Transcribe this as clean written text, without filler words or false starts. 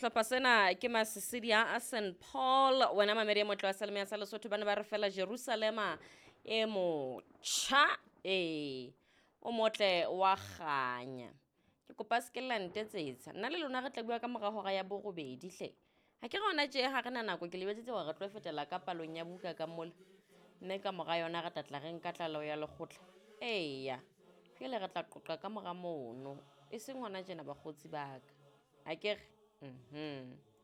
sehlopha sena ke Masisidi a St Paul wena mamedi motlo wa Salome ya sa Lesotho bana ba re fela Jerusalema e motjha o motle wa kganya ke kopa se ke la ntetsetsa nna le lona re tla bua ka mora hora ya borobedi hle ha ke gona tje ha rena nako ke lebetsetse wa re tlo fetela ka palong ya buka ka mola mme ka mora yona re tla re nka tlalo ya lekgotla ya fele re tla qoqa ka mora mono e seng hona tjena bakgotsi baka a ke re